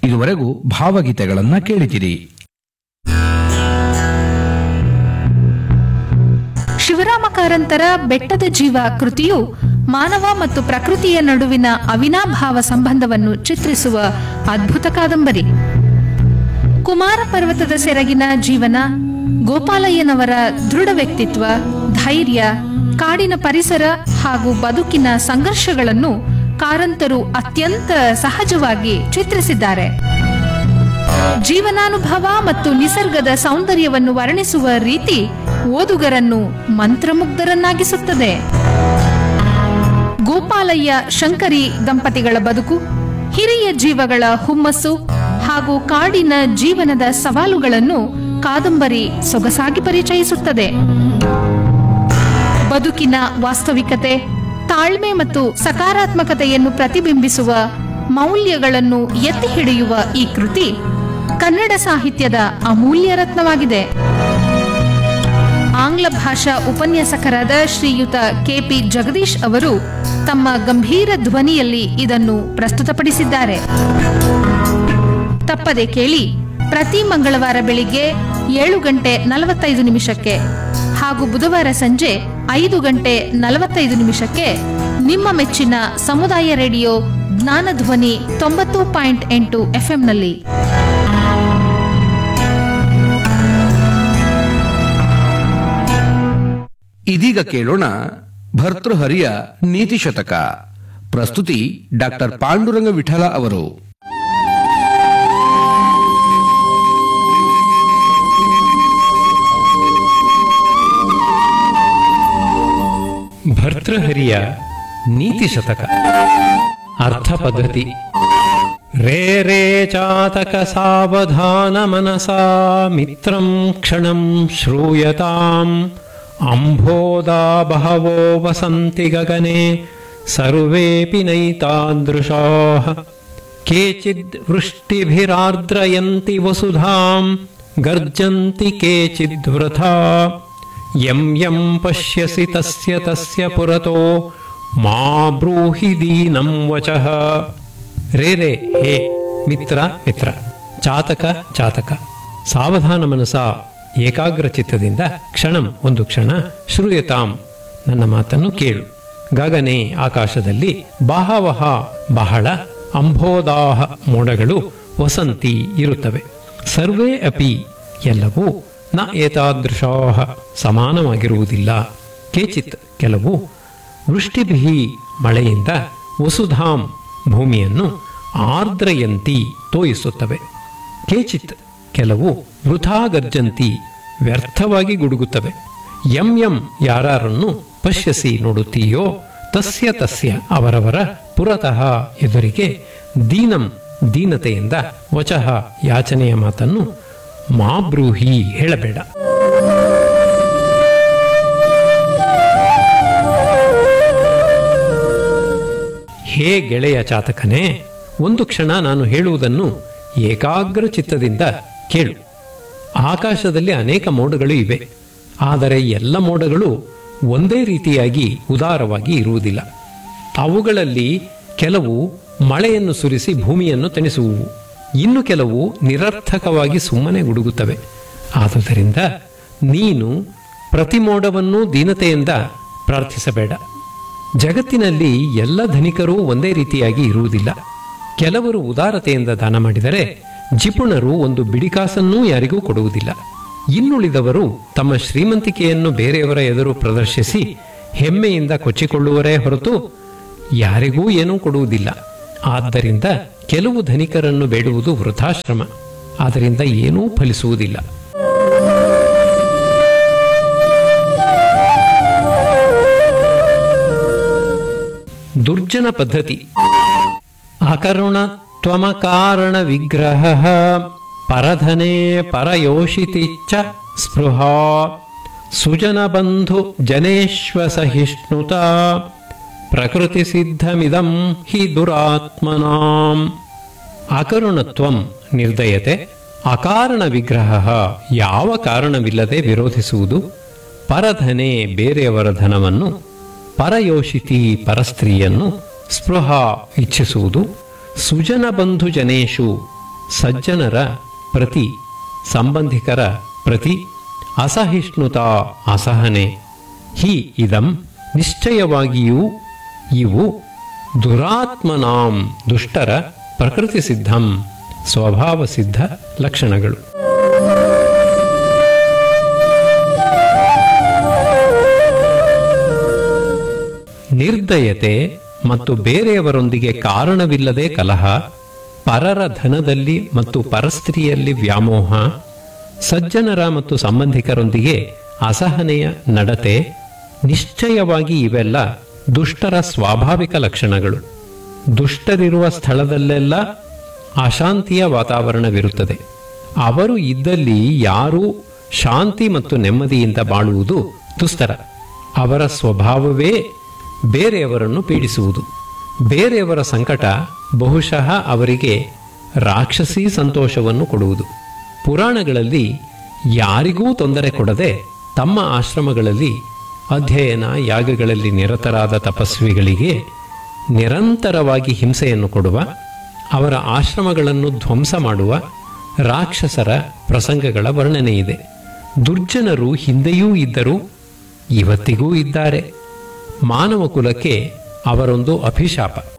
ಇದುವರೆಗೂ ಭಾವಗೀತೆಗಳನ್ನ ಕೇಳಿದಿರಿ. ಶಿವರಾಮ ಕಾರಂತರ ಬೆಟ್ಟದ ಜೀವ ಕೃತಿಯು ಮಾನವ ಮತ್ತು ಪ್ರಕೃತಿಯ ನಡುವಿನ ಅವಿನಾಭಾವ ಸಂಬಂಧವನ್ನು ಚಿತ್ರಿಸುವ ಅದ್ಭುತ ಕಾದಂಬರಿ. ಕುಮಾರ ಪರ್ವತದ ಸೆರಗಿನ ಜೀವನ, ಗೋಪಾಲಯ್ಯನವರ ದೃಢ ವ್ಯಕ್ತಿತ್ವ, ಧೈರ್ಯ, ಕಾಡಿನ ಪರಿಸರ ಹಾಗೂ ಬದುಕಿನ ಸಂಘರ್ಷಗಳನ್ನು ಕಾರಂತರು ಅತ್ಯಂತ ಸಹಜವಾಗಿ ಚಿತ್ರಿಸಿದ್ದಾರೆ. ಜೀವನಾನುಭವ ಮತ್ತು ನಿಸರ್ಗದ ಸೌಂದರ್ಯವನ್ನು ವರ್ಣಿಸುವ ರೀತಿ ಓದುಗರನ್ನು ಮಂತ್ರಮುಗ್ಧರನ್ನಾಗಿಸುತ್ತದೆ. ಗೋಪಾಲಯ್ಯ ಶಂಕರಿ ದಂಪತಿಗಳ ಬದುಕು, ಹಿರಿಯ ಜೀವಗಳ ಹುಮ್ಮಸ್ಸು ಹಾಗೂ ಕಾಡಿನ ಜೀವನದ ಸವಾಲುಗಳನ್ನು ಕಾದಂಬರಿ ಸೊಗಸಾಗಿ ಪರಿಚಯಿಸುತ್ತದೆ. ಬದುಕಿನ ವಾಸ್ತವಿಕತೆ, ತಾಳ್ಮೆ ಮತ್ತು ಸಕಾರಾತ್ಮಕತೆಯನ್ನು ಪ್ರತಿಬಿಂಬಿಸುವ ಮೌಲ್ಯಗಳನ್ನು ಎತ್ತಿ ಹಿಡಿಯುವ ಈ ಕೃತಿ ಕನ್ನಡ ಸಾಹಿತ್ಯದ ಅಮೂಲ್ಯ ರತ್ನವಾಗಿದೆ. ಆಂಗ್ಲ ಭಾಷಾ ಉಪನ್ಯಾಸಕರಾದ ಶ್ರೀಯುತ ಕೆಪಿ ಜಗದೀಶ್ ಅವರು ತಮ್ಮ ಗಂಭೀರ ಧ್ವನಿಯಲ್ಲಿ ಇದನ್ನು ಪ್ರಸ್ತುತಪಡಿಸಿದ್ದಾರೆ. ತಪ್ಪದೆ ಕೇಳಿ, ಪ್ರತಿ ಮಂಗಳವಾರ ಬೆಳಿಗ್ಗೆ 7:45 ಹಾಗೂ ಬುಧವಾರ ಸಂಜೆ 5:45 ನಿಮ್ಮ ಮೆಚ್ಚಿನ ಸಮುದಾಯ ರೇಡಿಯೋ ಜ್ಞಾನಧ್ವನಿ 90.8 ಎಫ್ಎಂನಲ್ಲಿ. ಇದೀಗ ಕೇಳೋಣ ಭರ್ತೃಹರಿಯ ನೀತಿ ಶತಕ. ಪ್ರಸ್ತುತಿ ಡಾಕ್ಟರ್ ಪಾಂಡುರಂಗ ವಿಠಲ ಅವರು. ಭರ್ತೃಹರಿಯ ನೀತಿ ಶತಕ. ಅರ್ಥ ಪದ್ಧತಿ. ರೇ ರೇ ಚಾತಕ ಸಾವಧಾನ ಮನಸಾ ಮಿತ್ರಂ ಕ್ಷಣಂ ಶ್ರೂಯತಾಂ ಅಂಬೋಧಾ ಬಹವೋ ವಸಂತಿ ಗಗನೆ ಸರ್ವೇಪಿ ನೈತಾದೃಶಾಃ ಕೇಚಿದ್ ವೃಷ್ಟಿಭಿರಾರ್ದ್ರಯಂತಿ ವಸುಧಾಂ ಗರ್ಜಂತಿ ಕೇಚಿದ್ ವೃಥಾ ಯಂ ಯಂ ಪಶ್ಯಸಿ ತಸ್ಯ ತಸ್ಯ ಪುರತೋ ಮಾ ಬ್ರೂಹಿ ದೀನಂ ವಚಃ. ರೇ ರೇ ಹೇ ಮಿತ್ರ ಮಿತ್ರ, ಚಾತಕ ಚಾತಕ, ಸಾವಧಾನ ಮನಸ ಏಕಾಗ್ರ ಚಿತ್ತದಿಂದ, ಕ್ಷಣಂ ಒಂದು ಕ್ಷಣ, ಶ್ರೂಯತಾಂ ನನ್ನ ಮಾತನ್ನು ಕೇಳು, ಗಗನೆ ಆಕಾಶದಲ್ಲಿ, ಬಹವಃ ಬಹಳ, ಅಂಬೋಧಾಃ ಮೋಡಗಳು, ವಸಂತಿ ಇರುತ್ತವೆ, ಸರ್ವೇ ಅಪಿ ಎಲ್ಲವೂ, ನ ಏತಾದೃಶಾಃ ಸಮಾನವಾಗಿರುವುದಿಲ್ಲ, ಕೇಚಿತ್ ಕೆಲವು, ವೃಷ್ಟಿಭಿಹಿ ಮಳೆಯಿಂದ, ವಸುಧಾಂ ಭೂಮಿಯನ್ನು, ಆರ್ದ್ರಯಂತಿ ತೋಯಿಸುತ್ತವೆ, ಕೇಚಿತ್ ಕೆಲವು, ವೃಥಾ ಗರ್ಜಂತಿ ವ್ಯರ್ಥವಾಗಿ ಗುಡುಗುತ್ತವೆ, ಯಂ ಯಂ ಯಾರನ್ನು ಪಶ್ಯಸಿ ನೋಡುತ್ತೀಯೋ, ತಸ್ಯ ತಸ್ಯ ಅವರವರ, ಪುರತಃ ಎದುರಿಗೆ, ದೀನಂ ದೀನತೆಯಿಂದ, ವಚಃ ಯಾಚನೆಯ ಮಾತನ್ನು, ಮಾ ಬ್ರೂಹಿ ಹೇಳಬೇಡ. ಹೇ ಗೆಳೆಯ ಚಾತಕನೇ, ಒಂದು ಕ್ಷಣ ನಾನು ಹೇಳುವುದನ್ನು ಏಕಾಗ್ರ ಚಿತ್ತದಿಂದ ಕೇಳು. ಆಕಾಶದಲ್ಲಿ ಅನೇಕ ಮೋಡಗಳು ಇವೆ, ಆದರೆ ಎಲ್ಲ ಮೋಡಗಳು ಒಂದೇ ರೀತಿಯಾಗಿ ಉದಾರವಾಗಿ ಇರುವುದಿಲ್ಲ. ಅವುಗಳಲ್ಲಿ ಕೆಲವು ಮಳೆಯನ್ನು ಸುರಿಸಿ ಭೂಮಿಯನ್ನು ತಣಿಸುವುವು, ಇನ್ನು ಕೆಲವು ನಿರರ್ಥಕವಾಗಿ ಸುಮ್ಮನೆ ಗುಡುಗುತ್ತವೆ. ಆದುದರಿಂದ ನೀನು ಪ್ರತಿ ಮೋಡವನ್ನೂ ದೀನತೆಯಿಂದ ಪ್ರಾರ್ಥಿಸಬೇಡ. ಜಗತ್ತಿನಲ್ಲಿ ಎಲ್ಲ ಧನಿಕರೂ ಒಂದೇ ರೀತಿಯಾಗಿ ಇರುವುದಿಲ್ಲ. ಕೆಲವರು ಉದಾರತೆಯಿಂದ ದಾನ ಮಾಡಿದರೆ ಜಿಪುಣರು ಒಂದು ಬಿಡಿಕಾಸನ್ನೂ ಯಾರಿಗೂ ಕೊಡುವುದಿಲ್ಲ. ಇನ್ನುಳಿದವರು ತಮ್ಮ ಶ್ರೀಮಂತಿಕೆಯನ್ನು ಬೇರೆಯವರ ಎದುರು ಪ್ರದರ್ಶಿಸಿ ಹೆಮ್ಮೆಯಿಂದ ಕೊಚ್ಚಿಕೊಳ್ಳುವರೇ ಹೊರತು ಯಾರಿಗೂ ಏನೂ ಕೊಡುವುದಿಲ್ಲ. ಆದ್ದರಿಂದ ಕೆಲವು ಧನಿಕರನ್ನು ಬೇಡುವುದು ವೃಥಾಶ್ರಮ, ಆದ್ದರಿಂದ ಏನೂ ಫಲಿಸುವುದಿಲ್ಲ. ದುರ್ಜನ ಪದ್ಧತಿ. ಅಕರುಣ ತ್ವಮಕಾರಣ ವಿಗ್ರಹ ಪರಧನೆ ಪರಯೋಷಿತಿಚ್ಚ ಸ್ಪೃಹಾ ಸುಜನ ಬಂಧು ಜನೇಶ್ವ ಸಹಿಷ್ಣುತ ಪ್ರಕೃತಿ ಸಿದ್ಧಮಿದಂ ಹಿ ದುರಾತ್ಮನಾಂ. ಅಕರುಣತ್ವಂ ನಿರ್ದಯತೆ, ಅಕಾರಣ ವಿಗ್ರಹ ಯಾವ ಕಾರಣವಿಲ್ಲದೆ ವಿರೋಧಿಸುವುದು, ಪರಧನೆ ಬೇರೆಯವರ ಧನವನ್ನು, ಪರಯೋಷಿತಿ ಪರಸ್ತ್ರೀಯನ್ನು, ಸ್ಪೃಹ ಇಚ್ಛಿಸುವುದು, ಸುಜನ ಬಂಧು ಜನೇಶು ಸಜ್ಜನರ ಪ್ರತಿ ಸಂಬಂಧಿಕರ ಪ್ರತಿ ಅಸಹಿಷ್ಣುತಾ ಅಸಹನೆ ಹಿ ಇದಂ ನಿಶ್ಚಯವಾಗಿಯೂ ಇವು ದುರಾತ್ಮನಾಂ ದುಷ್ಟರ ಪ್ರಕೃತಿ ಸಿದ್ಧಂ ಸ್ವಭಾವ ಸಿದ್ಧ ಲಕ್ಷಣಗಳು. ನಿರ್ದಯತೆ ಮತ್ತು ಬೇರೆಯವರೊಂದಿಗೆ ಕಾರಣವಿಲ್ಲದೆ ಕಲಹ, ಪರರ ಧನದಲ್ಲಿ ಮತ್ತು ಪರಸ್ತ್ರೀಯಲ್ಲಿ ವ್ಯಾಮೋಹ, ಸಜ್ಜನರ ಮತ್ತು ಸಂಬಂಧಿಕರೊಂದಿಗೆ ಅಸಹನೆಯ ನಡತೆ, ನಿಶ್ಚಯವಾಗಿ ಇವೆಲ್ಲ ದುಷ್ಟರ ಸ್ವಾಭಾವಿಕ ಲಕ್ಷಣಗಳು. ದುಷ್ಟರಿರುವ ಸ್ಥಳದಲ್ಲೆಲ್ಲ ಅಶಾಂತಿಯ ವಾತಾವರಣವಿರುತ್ತದೆ. ಅವರು ಇದ್ದಲ್ಲಿ ಯಾರೂ ಶಾಂತಿ ಮತ್ತು ನೆಮ್ಮದಿಯಿಂದ ಬಾಳುವುದು ದುಸ್ತರ. ಅವರ ಸ್ವಭಾವವೇ ಬೇರೆಯವರನ್ನು ಪೀಡಿಸುವುದು. ಬೇರೆಯವರ ಸಂಕಟ ಬಹುಶಃ ಅವರಿಗೆ ರಾಕ್ಷಸಿ ಸಂತೋಷವನ್ನು ಕೊಡುವುದು. ಪುರಾಣಗಳಲ್ಲಿ ಯಾರಿಗೂ ತೊಂದರೆ ಕೊಡದೆ ತಮ್ಮ ಆಶ್ರಮಗಳಲ್ಲಿ ಅಧ್ಯಯನ ಯಾಗಗಳಲ್ಲಿ ನಿರತರಾದ ತಪಸ್ವಿಗಳಿಗೆ ನಿರಂತರವಾಗಿ ಹಿಂಸೆಯನ್ನು ಕೊಡುವ, ಅವರ ಆಶ್ರಮಗಳನ್ನು ಧ್ವಂಸ ಮಾಡುವ ರಾಕ್ಷಸರ ಪ್ರಸಂಗಗಳ ವರ್ಣನೆ ಇದೆ. ದುರ್ಜನರು ಹಿಂದೆಯೂ ಇದ್ದರು, ಇವತ್ತಿಗೂ ಇದ್ದಾರೆ. ಮಾನವ ಕುಲಕ್ಕೆ ಅವರೊಂದು ಅಭಿಶಾಪ.